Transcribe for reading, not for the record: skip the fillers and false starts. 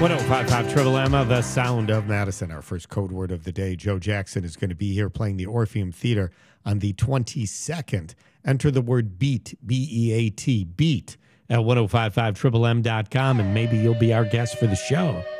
1055 Triple M, the sound of Madison. Our first code word of the day. Joe Jackson is going to be here playing the Orpheum Theater on the 22nd. Enter the word BEAT, B-E-A-T, BEAT, at 1055triplem.com, and maybe you'll be our guest for the show.